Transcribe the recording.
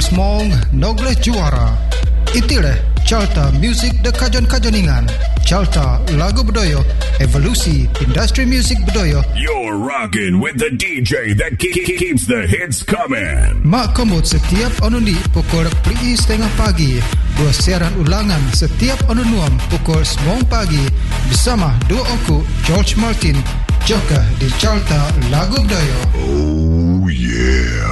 Semong Nogle Juara. Itilah Carta Music de Kajon-Kajoningan. Carta Lagu Budaya, evolusi industri musik budaya. You're rocking with the DJ that keeps the hits coming. Mak Komod setiap anundi pukul 3:30 pagi. Dua siaran ulangan setiap anunuam pukul 9 pagi bersama dua aku George Martin. Joka di Carta Lagu Budaya. Oh yeah.